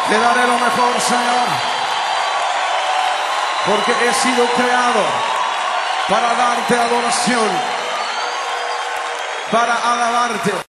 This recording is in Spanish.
Te daré lo mejor, Señor, porque he sido creado para darte adoración, para alabarte.